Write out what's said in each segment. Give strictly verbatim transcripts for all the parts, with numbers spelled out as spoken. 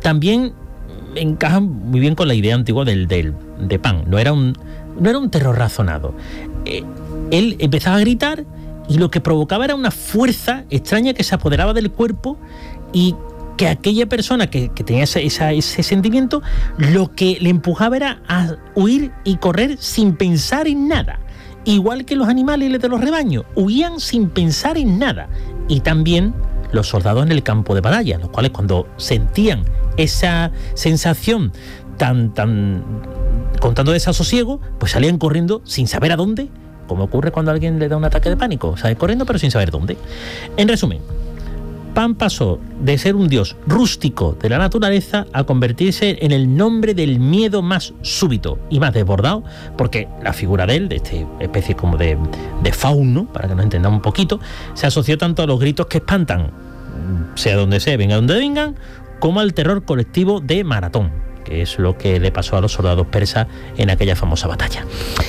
también encaja muy bien con la idea antigua del, del de Pan. No era un, no era un terror razonado. Eh, él empezaba a gritar y lo que provocaba era una fuerza extraña que se apoderaba del cuerpo y que aquella persona que, que tenía ese, esa, ese sentimiento, lo que le empujaba era a huir y correr sin pensar en nada. Igual que los animales de los rebaños, huían sin pensar en nada. Y también los soldados en el campo de batalla, los cuales cuando sentían esa sensación tan, tan, con tanto desasosiego, pues salían corriendo sin saber a dónde, como ocurre cuando a alguien le da un ataque de pánico, sale corriendo pero sin saber dónde. En resumen, Pan pasó de ser un dios rústico de la naturaleza a convertirse en el nombre del miedo más súbito y más desbordado, porque la figura de él, de esta especie como de, de fauno, para que nos entendamos un poquito, se asoció tanto a los gritos que espantan, sea donde sea, venga donde vengan, como al terror colectivo de Maratón, que es lo que le pasó a los soldados persas en aquella famosa batalla.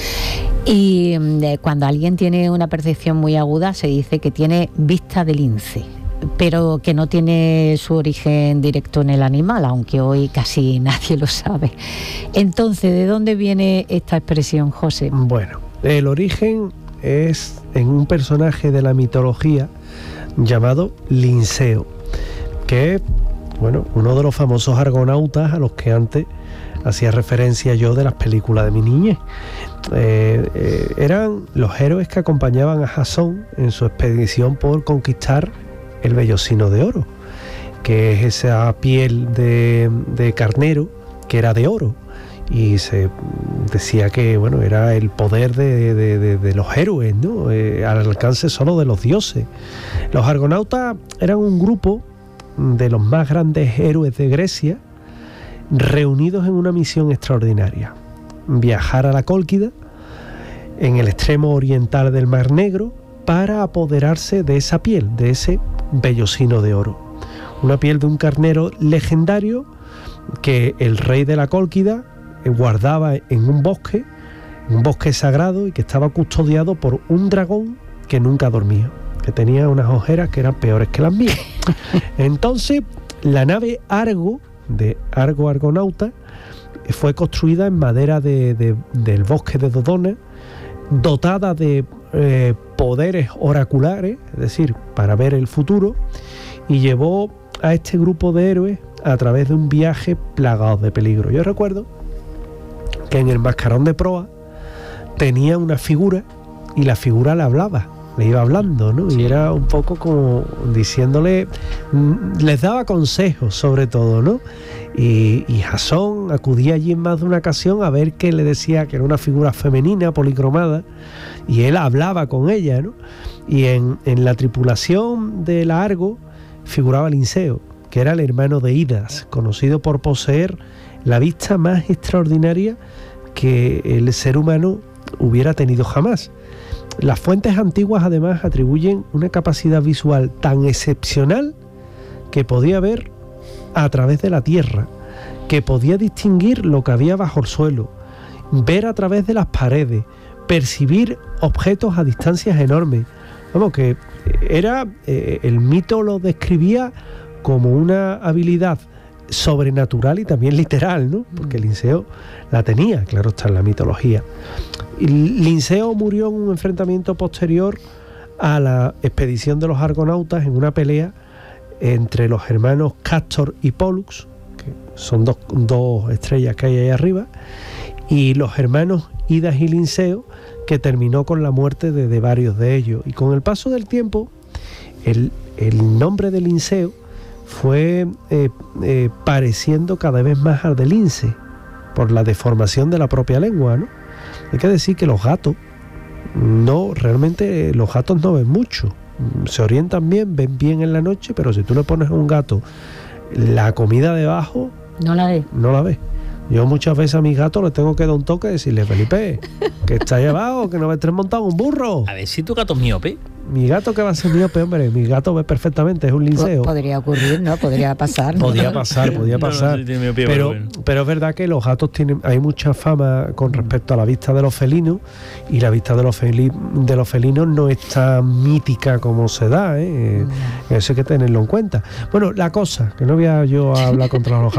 Y eh, cuando alguien tiene una percepción muy aguda, se dice que tiene vista de lince, pero que no tiene su origen directo en el animal, aunque hoy casi nadie lo sabe. Entonces, ¿de dónde viene esta expresión, José? Bueno, el origen es en un personaje de la mitología llamado Linceo, que es, bueno, uno de los famosos argonautas a los que antes hacía referencia yo de las películas de mi niñez. Eh, eh, eran los héroes que acompañaban a Jasón en su expedición por conquistar el vellocino de oro, que es esa piel de, de carnero que era de oro, y se decía que bueno, era el poder de, de, de, de los héroes, ¿no? Eh, al alcance solo de los dioses. Los argonautas eran un grupo de los más grandes héroes de Grecia, reunidos en una misión extraordinaria: viajar a la Cólquida, en el extremo oriental del Mar Negro, para apoderarse de esa piel, de ese vellocino de oro. Una piel de un carnero legendario que el rey de la Cólquida guardaba en un bosque, un bosque sagrado, y que estaba custodiado por un dragón que nunca dormía, que tenía unas ojeras que eran peores que las mías. Entonces, la nave Argo, de Argo Argonauta, fue construida en madera de, de, del bosque de Dodona, dotada de eh, poderes oraculares, es decir, para ver el futuro, y llevó a este grupo de héroes a través de un viaje plagado de peligro. Yo recuerdo que en el mascarón de proa tenía una figura y la figura le hablaba, le iba hablando, ¿no? Sí. Y era un poco como diciéndole, les daba consejos sobre todo, ¿no? Y, y Jasón acudía allí en más de una ocasión a ver qué le decía, que era una figura femenina policromada, y él hablaba con ella, ¿no? Y en, en la tripulación de la Argo figuraba Linceo, que era el hermano de Idas, conocido por poseer la vista más extraordinaria que el ser humano hubiera tenido jamás. Las fuentes antiguas además atribuyen una capacidad visual tan excepcional que podía ver a través de la tierra, que podía distinguir lo que había bajo el suelo, ver a través de las paredes, percibir objetos a distancias enormes. Vamos, que era, eh, el mito lo describía como una habilidad sobrenatural y también literal, ¿no? Porque Linceo la tenía, claro está, en la mitología. Linceo murió en un enfrentamiento posterior a la expedición de los argonautas, en una pelea entre los hermanos Castor y Pólux, que son dos, dos estrellas que hay ahí arriba, y los hermanos Idas y Linceo, que terminó con la muerte de, de varios de ellos. Y con el paso del tiempo, el, el nombre de Linceo fue eh, eh, pareciendo cada vez más al de lince, por la deformación de la propia lengua, ¿no? Hay que decir que los gatos, no, realmente los gatos no ven mucho, se orientan bien, ven bien en la noche, pero si tú le pones a un gato la comida debajo, no la ve. No la ve. Yo muchas veces a mis gatos les tengo que dar un toque y decirle: Felipe, que está ahí abajo, que no me estés montado un burro. A ver si tu gato es miope. Mi gato, que va a ser miope, hombre, mi gato ve perfectamente, es un linceo. Podría ocurrir, ¿no? Podría pasar, ¿no? Podría pasar, podría pasar. No, no, miopía, pero, pero, bueno. pero es verdad que los gatos tienen, hay mucha fama con respecto a la vista de los felinos, y la vista de los, feli, de los felinos no es tan mítica como se da, ¿eh? Mm. Eso hay que tenerlo en cuenta. Bueno, la cosa, que no voy a yo a hablar contra los